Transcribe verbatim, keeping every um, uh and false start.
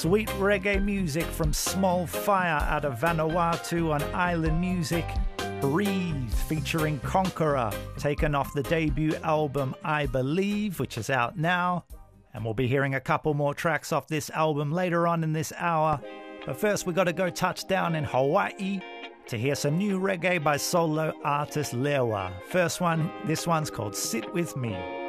Sweet reggae music from Small Fire out of Vanuatu on Island Music. Breathe featuring Conqueror, taken off the debut album I Believe, which is out now. And we'll be hearing a couple more tracks off this album later on in this hour. But first we got to go touch down in Hawaii to hear some new reggae by solo artist Lewa. First one, this one's called Sit With Me.